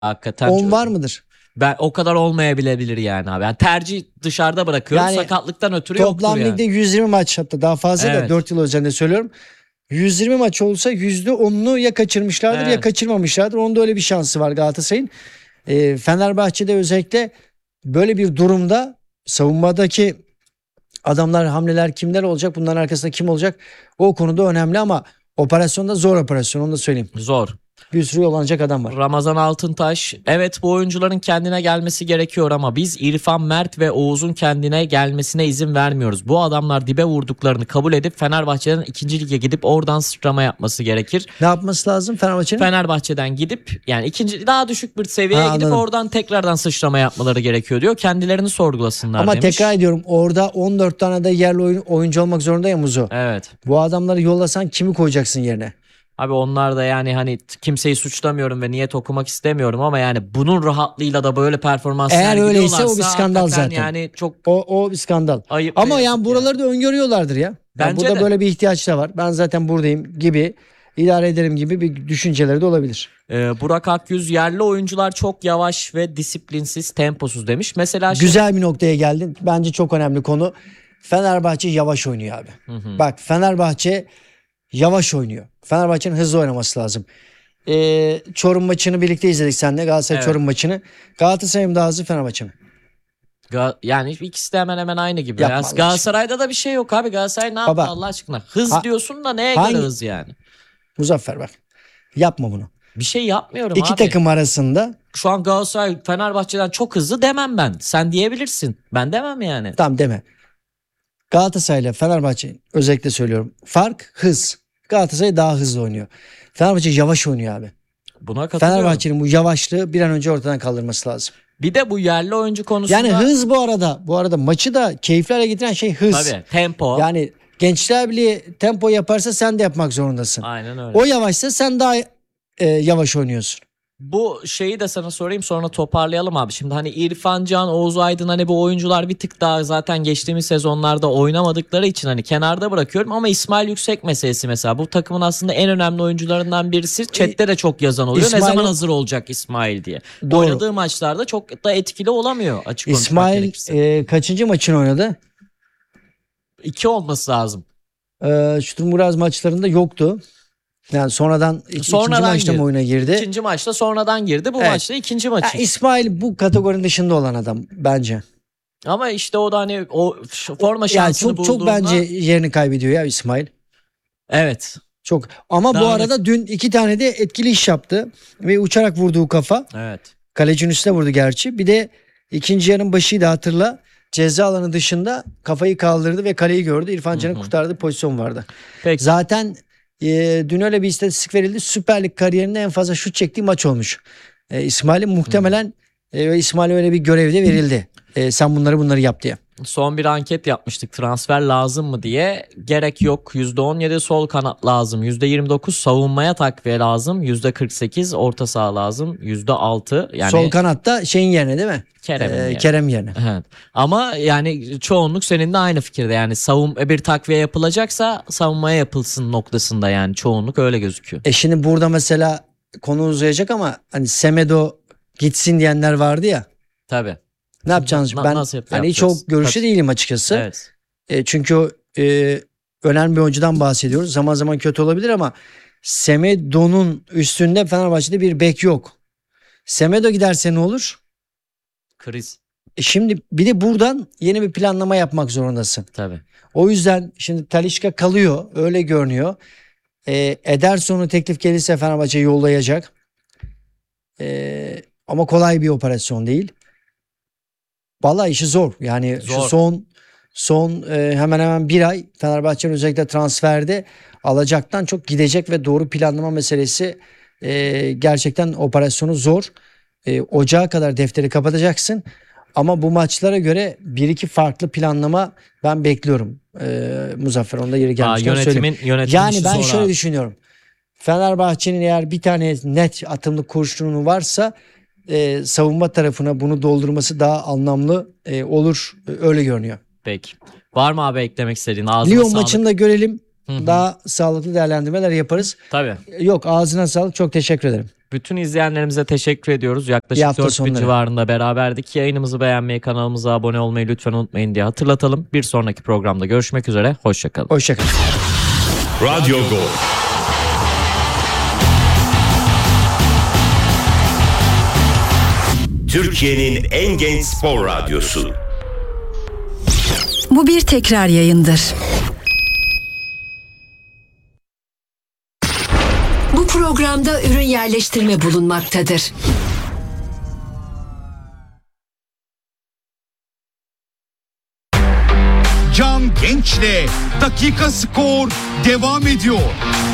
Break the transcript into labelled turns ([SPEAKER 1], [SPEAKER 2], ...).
[SPEAKER 1] Hakikaten
[SPEAKER 2] 10 var mıdır?
[SPEAKER 1] ben o kadar olmayabilir yani abi. Yani tercih dışarıda bırakıyorum.
[SPEAKER 2] Yani
[SPEAKER 1] sakatlıktan ötürü yoktur
[SPEAKER 2] Toplam
[SPEAKER 1] yani.
[SPEAKER 2] ligde 120 maç, hatta daha fazla da
[SPEAKER 1] Evet.
[SPEAKER 2] 4 yıl özelinde söylüyorum. 120 maç olsa %10'unu ya kaçırmışlardır ya
[SPEAKER 1] Evet.
[SPEAKER 2] kaçırmamışlardır. Onda öyle bir şansı var Galatasaray'ın. Fenerbahçe'de özellikle böyle bir durumda savunmadaki adamlar, hamleler kimler olacak? Bunların arkasında kim olacak? O konuda önemli ama operasyonda zor operasyon, onu da söyleyeyim.
[SPEAKER 1] Zor.
[SPEAKER 2] Bir sürü yollanacak adam var.
[SPEAKER 1] Ramazan Altıntaş, evet bu oyuncuların kendine gelmesi gerekiyor ama biz İrfan, Mert ve Oğuz'un kendine gelmesine izin vermiyoruz. Bu adamlar dibe vurduklarını kabul edip Fenerbahçe'den 2. lige gidip oradan sıçrama yapması gerekir.
[SPEAKER 2] Ne yapması lazım Fenerbahçe'nin?
[SPEAKER 1] Fenerbahçe'den gidip yani ikinci, daha düşük bir seviyeye gidip
[SPEAKER 2] anladım.
[SPEAKER 1] oradan tekrardan sıçrama yapmaları gerekiyor diyor. Kendilerini sorgulasınlar
[SPEAKER 2] Ama
[SPEAKER 1] demiş.
[SPEAKER 2] tekrar ediyorum, orada 14 tane de yerli oyuncu olmak zorunda ya Muzo.
[SPEAKER 1] Evet.
[SPEAKER 2] Bu adamları yollasan kimi koyacaksın yerine?
[SPEAKER 1] Abi onlar da yani hani kimseyi suçlamıyorum ve niyet okumak istemiyorum ama yani bunun rahatlığıyla da böyle performans
[SPEAKER 2] Eğer öyleyse
[SPEAKER 1] sergiliyorlarsa
[SPEAKER 2] o bir skandal
[SPEAKER 1] hakikaten
[SPEAKER 2] zaten.
[SPEAKER 1] yani çok
[SPEAKER 2] O bir skandal.
[SPEAKER 1] ayıp. ve
[SPEAKER 2] Ama
[SPEAKER 1] yazık
[SPEAKER 2] yani buraları da öngörüyorlardır ya. Yani
[SPEAKER 1] Bence
[SPEAKER 2] burada
[SPEAKER 1] de.
[SPEAKER 2] böyle bir ihtiyaç da var. Ben zaten buradayım gibi, idare ederim gibi bir düşünceleri de olabilir.
[SPEAKER 1] Burak Akyüz, yerli oyuncular çok yavaş ve disiplinsiz, temposuz demiş. Mesela
[SPEAKER 2] Güzel bir noktaya geldin. Bence çok önemli konu. Fenerbahçe yavaş oynuyor abi. Bak, Fenerbahçe yavaş oynuyor. Fenerbahçe'nin hızlı oynaması lazım. Çorum maçını birlikte izledik seninle. Galatasaray
[SPEAKER 1] Evet.
[SPEAKER 2] Çorum maçını. Galatasaray'ın daha hızlı, Fenerbahçe mi?
[SPEAKER 1] yani ikisi de hemen hemen aynı gibi.
[SPEAKER 2] Yapma
[SPEAKER 1] Yani
[SPEAKER 2] Allah
[SPEAKER 1] Galatasaray'da da bir şey yok abi. Galatasaray ne yaptı
[SPEAKER 2] Baba,
[SPEAKER 1] Allah aşkına? Hız
[SPEAKER 2] ha-
[SPEAKER 1] diyorsun da neye
[SPEAKER 2] hangi-
[SPEAKER 1] göre hız yani?
[SPEAKER 2] Muzaffer bak. Yapma bunu.
[SPEAKER 1] Bir şey yapmıyorum
[SPEAKER 2] İki
[SPEAKER 1] abi.
[SPEAKER 2] takım arasında
[SPEAKER 1] Şu an Galatasaray Fenerbahçe'den çok hızlı demem ben. Sen diyebilirsin. Ben demem yani.
[SPEAKER 2] tam deme. Galatasaray ile Fenerbahçe, özellikle söylüyorum, fark hız. Galatasaray daha hızlı oynuyor. Fenerbahçe yavaş oynuyor abi.
[SPEAKER 1] Buna katılıyorum.
[SPEAKER 2] Fenerbahçe'nin bu yavaşlığı bir an önce ortadan kaldırması lazım.
[SPEAKER 1] Bir de bu yerli oyuncu konusunda.
[SPEAKER 2] Yani hız bu arada maçı da keyifli hale getiren şey hız.
[SPEAKER 1] Tabii tempo.
[SPEAKER 2] Yani Gençler Birliği tempo yaparsa sen de yapmak zorundasın.
[SPEAKER 1] Aynen öyle.
[SPEAKER 2] O yavaşsa sen daha yavaş oynuyorsun.
[SPEAKER 1] Bu şeyi de sana sorayım sonra toparlayalım abi. Şimdi hani İrfan Can, Oğuz Aydın, hani bu oyuncular bir tık daha zaten geçtiğimiz sezonlarda oynamadıkları için hani kenarda bırakıyorum. Ama İsmail Yüksek meselesi mesela. Bu takımın aslında en önemli oyuncularından birisi. Chat'te de çok yazan oluyor.
[SPEAKER 2] İsmail-
[SPEAKER 1] Ne zaman hazır olacak İsmail diye.
[SPEAKER 2] Doğru.
[SPEAKER 1] Oynadığı maçlarda çok da etkili olamıyor açık konuşmak
[SPEAKER 2] İsmail
[SPEAKER 1] gerekirse.
[SPEAKER 2] kaçıncı maçını oynadı?
[SPEAKER 1] 2 olması lazım.
[SPEAKER 2] Sturm maçlarında yoktu. Yani sonradan ikinci maçta mı oyuna girdi?
[SPEAKER 1] İkinci maçta sonradan girdi. Bu
[SPEAKER 2] Evet.
[SPEAKER 1] maçta ikinci maçı.
[SPEAKER 2] Ya İsmail bu kategorinin dışında olan adam bence.
[SPEAKER 1] Ama işte o da hani o forma
[SPEAKER 2] Yani
[SPEAKER 1] şansını
[SPEAKER 2] çok
[SPEAKER 1] bulduğunda.
[SPEAKER 2] bence yerini kaybediyor ya İsmail.
[SPEAKER 1] Evet.
[SPEAKER 2] Çok. Ama bu
[SPEAKER 1] Daha
[SPEAKER 2] arada dün 2 tane de etkili iş yaptı ve uçarak vurduğu kafa.
[SPEAKER 1] Evet.
[SPEAKER 2] Kalecinin üstüne vurdu gerçi. Bir de ikinci yarının başıydı, hatırla. Ceza alanı dışında kafayı kaldırdı ve kaleyi gördü. İrfan Can'ın kurtardığı pozisyon vardı.
[SPEAKER 1] Peki.
[SPEAKER 2] Zaten dün öyle bir istatistik verildi. Süper Lig kariyerinde en fazla şut çektiği maç olmuş. İsmail'in muhtemelen İsmail'e öyle bir görevde verildi. Sen bunları yap diye.
[SPEAKER 1] Son bir anket yapmıştık, transfer lazım mı diye. Gerek yok. %17 sol kanat lazım. %29 savunmaya takviye lazım. %48 orta saha lazım. %6 yani
[SPEAKER 2] Sol kanatta şeyin yerine değil mi?
[SPEAKER 1] Kerem'in yerine.
[SPEAKER 2] Kerem yerine.
[SPEAKER 1] Evet. Ama yani çoğunluk seninle aynı fikirde. Yani bir takviye yapılacaksa savunmaya yapılsın noktasında, yani çoğunluk öyle gözüküyor.
[SPEAKER 2] Şimdi burada mesela konu uzayacak ama hani Semedo gitsin diyenler vardı ya.
[SPEAKER 1] Tabii.
[SPEAKER 2] Ne yapacağınız? Ben hani hiç o görüşte değilim açıkçası.
[SPEAKER 1] Evet.
[SPEAKER 2] Çünkü önemli bir oyuncudan bahsediyoruz. Zaman zaman kötü olabilir ama Semedo'nun üstünde Fenerbahçe'de bir bek yok. Semedo giderse ne olur?
[SPEAKER 1] Kriz.
[SPEAKER 2] Şimdi bir de buradan yeni bir planlama yapmak zorundasın.
[SPEAKER 1] Tabii.
[SPEAKER 2] O yüzden şimdi Talisca kalıyor. Öyle görünüyor. Ederson'u teklif gelirse Fenerbahçe yollayacak. Ama kolay bir operasyon değil. Vallahi işi zor. Yani
[SPEAKER 1] Zor.
[SPEAKER 2] şu son hemen hemen bir ay Fenerbahçe'nin özellikle transferde alacaktan çok gidecek ve doğru planlama meselesi gerçekten operasyonu zor. Ocağa kadar defteri kapatacaksın. Ama bu maçlara göre bir iki farklı planlama ben bekliyorum. Muzaffer, onda yeri gelmişken söyleyeyim.
[SPEAKER 1] Yönetimin
[SPEAKER 2] Yani
[SPEAKER 1] işi
[SPEAKER 2] ben
[SPEAKER 1] zor
[SPEAKER 2] şöyle
[SPEAKER 1] abi.
[SPEAKER 2] düşünüyorum. Fenerbahçe'nin eğer bir tane net atımlı kurşunu varsa savunma tarafına bunu doldurması daha anlamlı olur. Öyle görünüyor.
[SPEAKER 1] Peki. Var mı abi eklemek istediğin? Ağzına
[SPEAKER 2] Lyon
[SPEAKER 1] sağlık.
[SPEAKER 2] maçını da görelim.
[SPEAKER 1] Hı.
[SPEAKER 2] Daha sağlıklı değerlendirmeler yaparız.
[SPEAKER 1] Tabii.
[SPEAKER 2] Yok, ağzına sağlık. Çok teşekkür ederim.
[SPEAKER 1] Bütün izleyenlerimize teşekkür ediyoruz.
[SPEAKER 2] İyi
[SPEAKER 1] Yaklaşık
[SPEAKER 2] hafta
[SPEAKER 1] 4 gün
[SPEAKER 2] sonları.
[SPEAKER 1] civarında beraberdik. Yayınımızı beğenmeyi, kanalımıza abone olmayı lütfen unutmayın diye hatırlatalım. Bir sonraki programda görüşmek üzere. Hoşçakalın.
[SPEAKER 2] Hoşçakalın.
[SPEAKER 3] Radyo Gol. Türkiye'nin en genç spor radyosu.
[SPEAKER 4] Bu bir tekrar yayındır.
[SPEAKER 5] Bu programda ürün yerleştirme bulunmaktadır.
[SPEAKER 6] Can Genç'le Dakika Skor devam ediyor.